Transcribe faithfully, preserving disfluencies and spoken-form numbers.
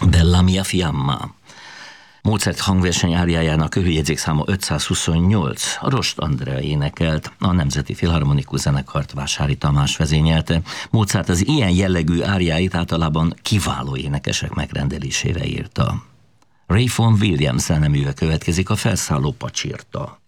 Bella mia fiamma. Mozart hangverseny áriájának körüljegyzékszáma ötszázhuszonnyolc. Rost Andrea énekelt, a Nemzeti Filharmonikus Zenekart Vásári Tamás vezényelte. Mozart az ilyen jellegű áriáit általában kiváló énekesek megrendelésére írta. Ray Vaughan Williams zeneműve következik, a Felszálló pacsirta.